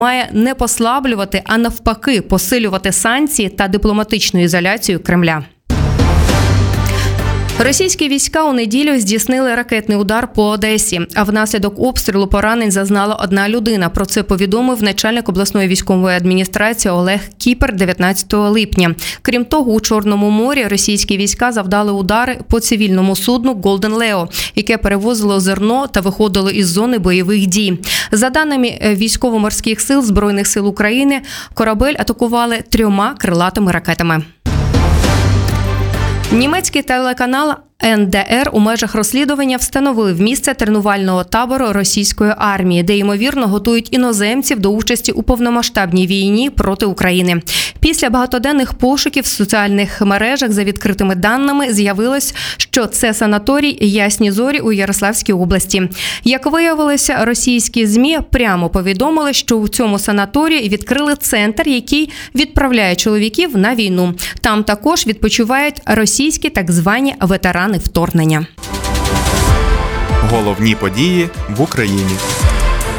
має не послаблювати, а навпаки посилювати санкції та дипломатичну ізоляцію Кремля. Російські війська у неділю здійснили ракетний удар по Одесі, а внаслідок обстрілу поранень зазнала одна людина. Про це повідомив начальник обласної військової адміністрації Олег Кіпер 19 липня. Крім того, у Чорному морі російські війська завдали удари по цивільному судну «Голден Лео», яке перевозило зерно та виходило із зони бойових дій. За даними військово-морських сил Збройних сил України, корабель атакували 3 крилатими ракетами. Німецький телеканал НДР у межах розслідування встановив місце тренувального табору російської армії, де, ймовірно, готують іноземців до участі у повномасштабній війні проти України. Після багатоденних пошуків в соціальних мережах за відкритими даними з'явилось, що це санаторій «Ясні зорі» у Ярославській області. Як виявилося, російські ЗМІ прямо повідомили, що у цьому санаторії відкрили центр, який відправляє чоловіків на війну. Там також відпочивають російські так звані ветерани вторгнення. Головні події в Україні.